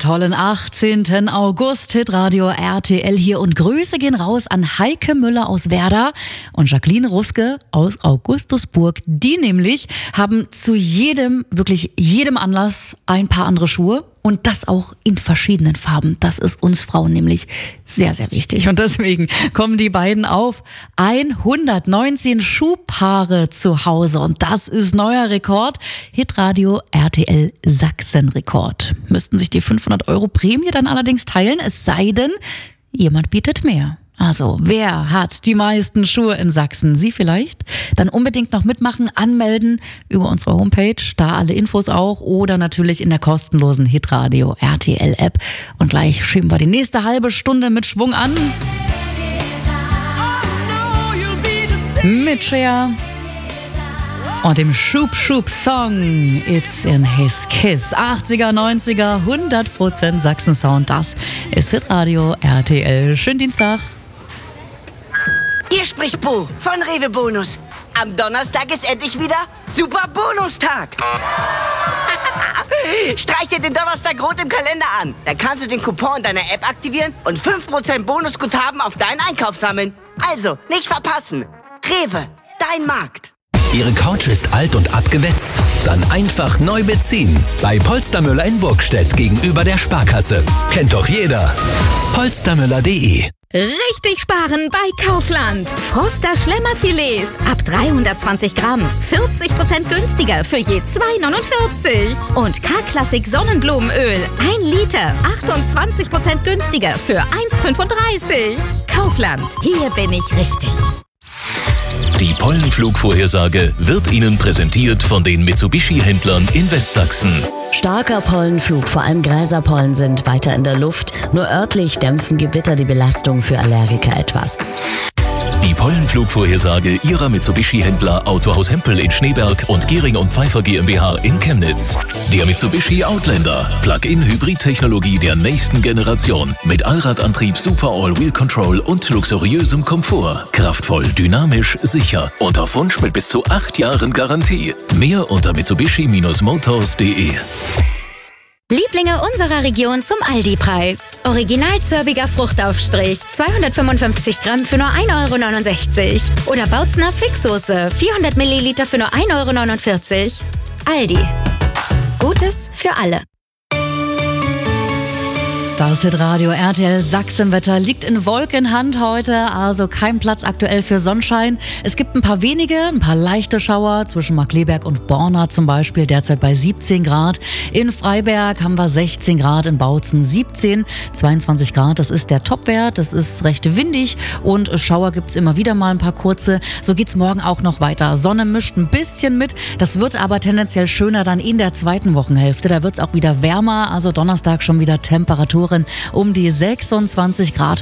tollen 18. August. Hitradio RTL hier und Grüße gehen raus an Heike Müller aus Werder und Jacqueline Ruske aus Augustusburg. Die nämlich haben zu wirklich jedem Anlass ein paar andere Schuhe. Und das auch in verschiedenen Farben. Das ist uns Frauen nämlich sehr, sehr wichtig. Und deswegen kommen die beiden auf 119 Schuhpaare zu Hause. Und das ist neuer Rekord. Hitradio RTL Sachsen-Rekord. Müssten sich die 500 € Prämie dann allerdings teilen, es sei denn, jemand bietet mehr. Also, wer hat die meisten Schuhe in Sachsen? Sie vielleicht? Dann unbedingt noch mitmachen, anmelden über unsere Homepage, da alle Infos auch oder natürlich in der kostenlosen Hitradio RTL App. Und gleich schieben wir die nächste halbe Stunde mit Schwung an. Mit Cher und dem Schub-Schub-Song It's in His Kiss. 80er, 90er, 100% Sachsen-Sound. Das ist Hitradio RTL. Schönen Dienstag. Hier spricht Bo von Rewe Bonus. Am Donnerstag ist endlich wieder Super Bonustag. Streich dir den Donnerstag rot im Kalender an. Dann kannst du den Coupon in deiner App aktivieren und 5% Bonusguthaben auf deinen Einkauf sammeln. Also, nicht verpassen. Rewe, dein Markt. Ihre Couch ist alt und abgewetzt? Dann einfach neu beziehen. Bei Polstermüller in Burgstedt gegenüber der Sparkasse. Kennt doch jeder. Polstermüller.de. Richtig sparen bei Kaufland. Froster Schlemmerfilets ab 320 Gramm. 40% günstiger für je 2,49. Und K-Klassik Sonnenblumenöl 1 Liter. 28% günstiger für 1,35. Kaufland. Hier bin ich richtig. Die Pollenflugvorhersage wird Ihnen präsentiert von den Mitsubishi-Händlern in Westsachsen. Starker Pollenflug, vor allem Gräserpollen sind weiter in der Luft. Nur örtlich dämpfen Gewitter die Belastung für Allergiker etwas. Die Pollenflugvorhersage Ihrer Mitsubishi-Händler Autohaus Hempel in Schneeberg und Gehring & Pfeiffer GmbH in Chemnitz. Der Mitsubishi Outlander. Plug-in-Hybrid-Technologie der nächsten Generation. Mit Allradantrieb, Super All-Wheel Control und luxuriösem Komfort. Kraftvoll, dynamisch, sicher. Und auf Wunsch mit bis zu 8 Jahren Garantie. Mehr unter mitsubishi-motors.de. Lieblinge unserer Region zum Aldi-Preis. Original zörbiger Fruchtaufstrich, 255 Gramm für nur 1,69 €. Oder Bautzner Fixsoße, 400 Milliliter für nur 1,49 €. Aldi. Gutes für alle. Das Hitradio RTL Sachsenwetter liegt in Wolkenhand heute, also kein Platz aktuell für Sonnenschein. Es gibt ein paar leichte Schauer zwischen Markkleeberg und Borna zum Beispiel, derzeit bei 17 Grad. In Freiberg haben wir 16 Grad, in Bautzen 17, 22 Grad, das ist der Topwert, das ist recht windig und Schauer gibt's immer wieder mal ein paar kurze. So geht's morgen auch noch weiter. Sonne mischt ein bisschen mit, das wird aber tendenziell schöner dann in der zweiten Wochenhälfte. Da wird's auch wieder wärmer, also Donnerstag schon wieder Temperaturen um die 26 Grad.